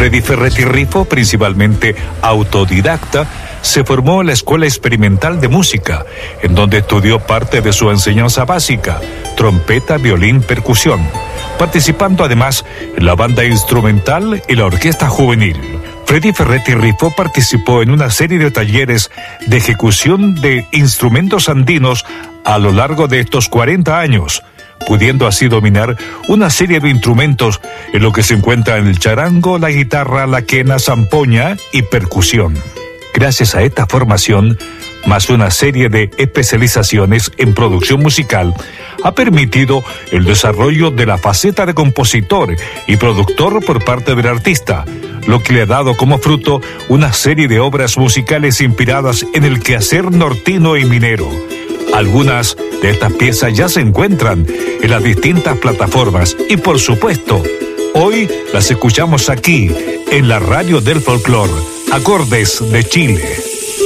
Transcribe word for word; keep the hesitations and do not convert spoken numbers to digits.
Freddy Ferretti Rifo, principalmente autodidacta, se formó en la Escuela Experimental de Música, en donde estudió parte de su enseñanza básica, trompeta, violín, percusión, participando además en la banda instrumental y la orquesta juvenil. Freddy Ferretti Rifo participó en una serie de talleres de ejecución de instrumentos andinos a lo largo de estos cuarenta años, pudiendo así dominar una serie de instrumentos en lo que se encuentran el charango, la guitarra, la quena, zampoña y percusión. Gracias a esta formación, más una serie de especializaciones en producción musical, ha permitido el desarrollo de la faceta de compositor y productor por parte del artista, lo que le ha dado como fruto una serie de obras musicales inspiradas en el quehacer nortino y minero. Algunas de estas piezas ya se encuentran en las distintas plataformas y, por supuesto, hoy las escuchamos aquí en la radio del folclore, Acordes de Chile.